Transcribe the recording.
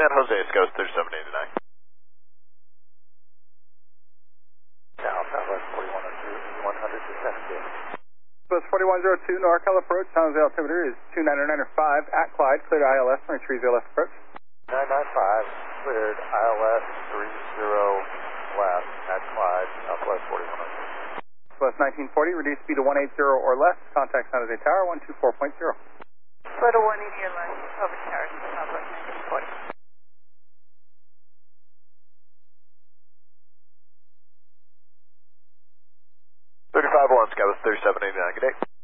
San Jose, Scout 3789. Now, Southwest 4102, 100 to 70. Southwest 4102, NorCal approach, San Jose altimeter is 299.5 at Clyde, cleared ILS, retrieve the left approach. 995, cleared ILS 30 left at Clyde, Southwest 4102. Southwest 1940, reduce speed to 180 or less, contact San Jose Tower 124.0. Go to 180 or less, over tower, Southwest 1940. 35-1, Scout 3789, good day.